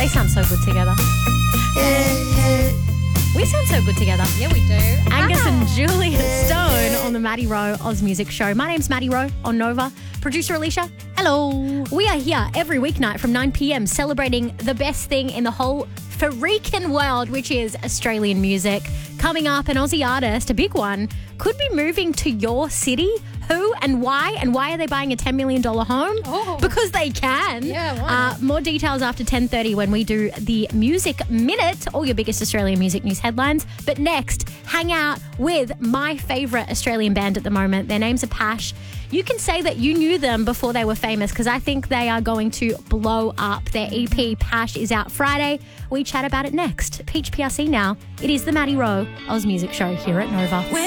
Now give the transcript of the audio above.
They sound so good together. We sound so good together. Yeah, we do. Angus and Julia Stone on the Maddie Rowe Oz Music Show. My name's Maddie Rowe on Nova. Producer Alicia, hello. We are here every weeknight from 9 p.m. celebrating the best thing in the whole freaking world, which is Australian music. Coming up, an Aussie artist, a big one, could be moving to your city. Who and why? And why are they buying a $10 million home? Oh. Because they can. Yeah, why not? More details after 10:30 when we do the Music Minute, all your biggest Australian music news headlines. But next, hang out with my favourite Australian band at the moment. Their names are Pash. You can say that you knew them before they were famous because I think they are going to blow up. Their EP, Pash, is out Friday. We chat about it next. Peach PRC now. It is the Maddie Rowe Oz Music Show here at Nova.